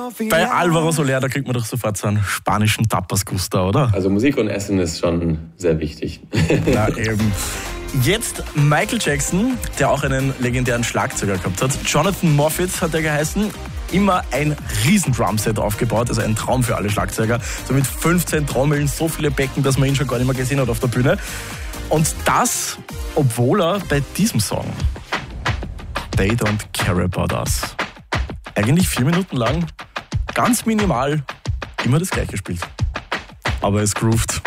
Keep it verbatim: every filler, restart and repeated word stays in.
Bei Alvaro Soler, da kriegt man doch sofort so einen spanischen Tapas-Guster, oder? Also Musik und Essen ist schon sehr wichtig. Na eben. Jetzt Michael Jackson, der auch einen legendären Schlagzeuger gehabt hat. Jonathan Moffett hat er geheißen. Immer ein riesen Drumset aufgebaut, also ein Traum für alle Schlagzeuger. So mit fünfzehn Trommeln, so viele Becken, dass man ihn schon gar nicht mehr gesehen hat auf der Bühne. Und das, obwohl er bei diesem Song They Don't Care About Us eigentlich vier Minuten lang ganz minimal immer das Gleiche spielt. Aber es groovt.